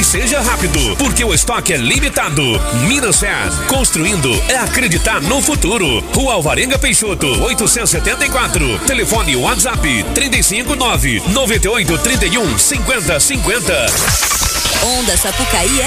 seja rápido, porque o estoque é limitado. Minas Fer, construindo é acreditar no futuro. Rua Alvarenga Peixoto, 874. Telefone WhatsApp 359-9831-5050. Onda Sapucaí